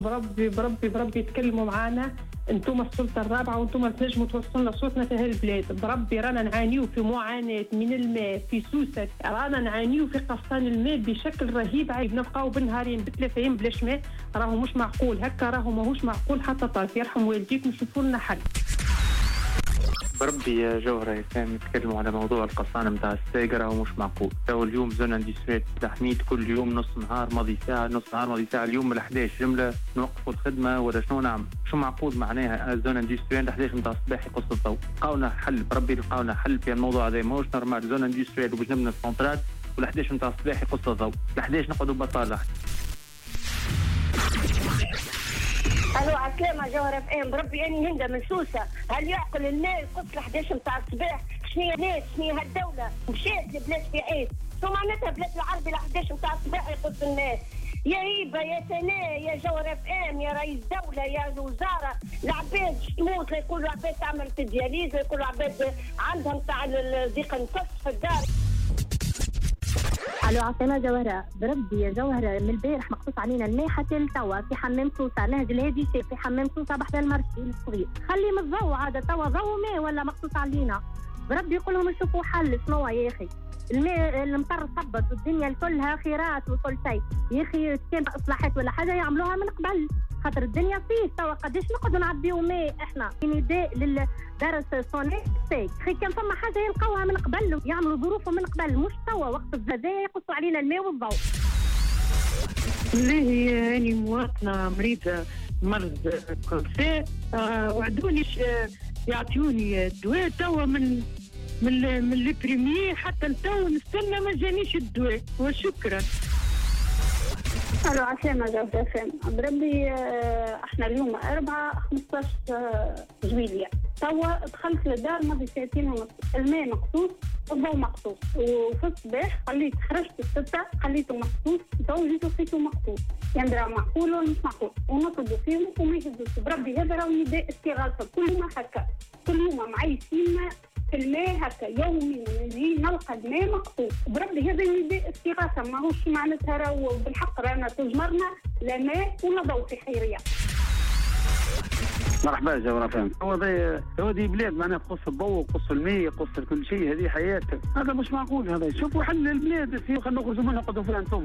بربي تكلموا معنا. انتم السلطه الرابعه وانتم تنجموا توصلوا صوتنا في هالبلاد. بربي رانا نعانيو في معاناه من الماء في سوسه، رانا نعانيو في قفصان الماء بشكل رهيب. عيب نبقاو بالنهارين ب3 ايام بلاش ماء، راهو مش معقول هكا، راهو ماهوش معقول. حتى طاف يرحم والديك نشوفوا لنا حل. بربي يا جوهرة كان يتكلموا على موضوع القصانة متاع الساقرة ومش معقول. تو اليوم زون اندستريال تحميد كل يوم نص نهار ماضي ساعة، نص نهار ماضي ساعة. اليوم من 11 جملة نوقفوا الخدمة ولا شنو نعمل؟ شو معقول معناها زون اندستريال 11 متاع الصباح يقص الضوء؟ لقاونا حل، بربي لقاونا حل في الموضوع هذا. ماهوش نورمال زون اندستريال وبجنبنا السنترال وال11 متاع الصباح يقص الضوء، ال11 نقعدوا بطالة. الو عسلامة جوهرة فام. بربي اني هندا من سوسة. هل يعقل الماء يقص 11 متاع الصباح؟ شنو الناس شنو هالدولة مشات لبلاد في عيد؟ شو معناتها بلاد العربي 11 متاع الصباح يقص الماء؟ يا هيبة يا سناء يا جوهرة فام يا رئيس دولة يا وزارة. العباد تموت، لا يقولوا عباد تعمل في دياليز، لا يقولوا عباد عندهم تاع ضيق النفس في الدار. الو عسلامة جوهرة. بربي يا جوهرة من البارح مقصوص علينا الماء حتى لتوا في حمام سوسة، نهج الهادي شاف في حمام سوسة بحذا المرشي الصغير. خلي من الضوء عادة توا ضوء ماء ولا مقصوص علينا. بربي يقول لهم نشوفوا حل. شنو يا اخي؟ الماء المطر صبت والدنيا كلها خيرات وكل شيء يا اخي. كان اصلاحات ولا حاجه يعملوها من قبل، خاطر الدنيا فيه توا قداش نقعدوا نعبيو ماء احنا. نداء للدرس صونيك اخي، كان فما حاجه يلقوها من قبل يعملوا ظروفهم من قبل، مش توا وقت الزلزال يقصوا علينا الماء والضوء. والله أنا مواطنة مريضة مرض كونسي، وعدوني يعطيوني الدواء توا من البريمير حتى التو نستنى ما جانيش الدواء وشكرا. الو عسلامة جوهرة فام. بربي احنا اليوم 15 جويلية. توا دخلت للدار ماضي 2 ساعات ونص، الماء مقصوص والضوء مقصوص، وفي الصباح خرجت 6 خليته مقصوص، تو جيت لقيته مقصوص. يندرى معقول ولا مش معقول؟ ونطلبوا فيهم وما يهزوش. بربي هذا راهو نداء استغاثة. كل يوم هكا، كل يوم معيشين في الماء هكا يوميا نجي نلقى الماء مقصوص. بربي هذا النداء استغاثة، ماهوش معناتها راهو بالحق رانا تجمرنا لا ماء ولا ضوء في خيرية. مرحبا جوهرة فهم. هو دي بلاد معناها تقص الضوء وقص الماء يقص كل شيء، هذه حياتك. هذا مش معقول. هذا شوفوا حل البلاد، خلينا نخرجوا منها قدوا فيها انتم.